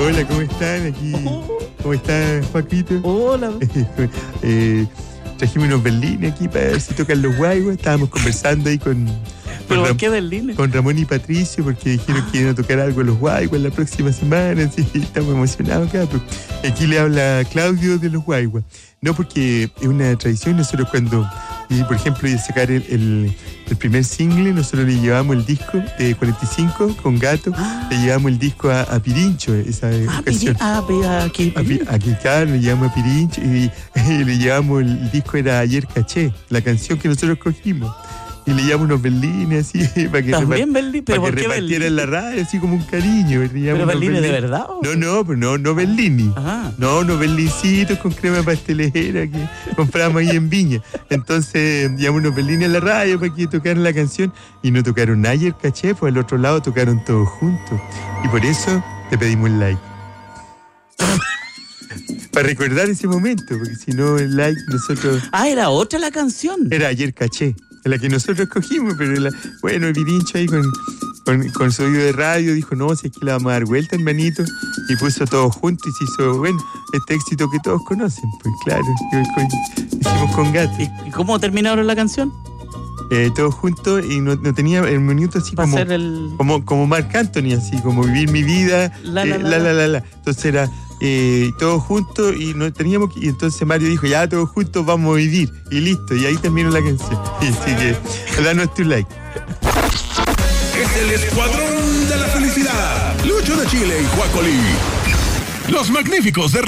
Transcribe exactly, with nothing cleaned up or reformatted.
Hola, ¿cómo están? Aquí. ¿Cómo está, Joaquito? Hola. eh, trajimos unos berlines aquí para ver si tocan los guayguas. Estábamos conversando ahí con... ¿Pero con por qué berlines? Con Ramón y Patricio, porque dijeron que iban a tocar algo los guayguas la próxima semana. Sí, estamos emocionados acá. Pues. Aquí le habla Claudio de los guayguas. No, porque es una tradición. Nosotros cuando, y por ejemplo, iba a sacar el, el, el primer single, nosotros le llevamos el disco de cuarenta y cinco con Gato, ah. le llevamos el disco a, a Pirincho, esa ah, ocasión. Ah, aquí, aquí, aquí claro, le llevamos a Pirincho y, y le llevamos el disco, era Ayer Caché, la canción que nosotros cogimos. Y le llevamos unos berlines así para que, ¿También berlín? ¿Pero para por que qué repartiera berlín? en la radio, así como un cariño. ¿Pero berlines de verdad? ¿O? No, no, pero no, no berlini. Ajá. No, unos berlincitos con crema pastelera que compramos ahí en Viña. Entonces, llevamos unos berlines en la radio para que tocaran la canción y no tocaron ayer, caché, pues al otro lado tocaron todos juntos. Y por eso te pedimos el like. Para recordar ese momento, porque si no el like nosotros... Ah, era otra la canción. Era Ayer Caché, la que nosotros escogimos, pero la... bueno, el Pirincho ahí con, con, con su oído de radio dijo, no, si es que la vamos a dar vuelta, hermanito, y puso todo junto y se hizo, bueno, este éxito que todos conocen, pues claro, hicimos con Gato. ¿Y cómo terminaron la canción? Eh, todos juntos y no, no tenía el minuto así como, el... como como Marc Anthony, así como vivir mi vida, la, la, eh, la, la, la, la, la, la. Entonces era eh, todos juntos y no teníamos que, y entonces Mario dijo, ya todos juntos vamos a vivir y listo, y ahí terminó la canción. Y así que danos tu like. Es el Escuadrón de la Felicidad. Lucho de Chile y Juacolí. Los magníficos de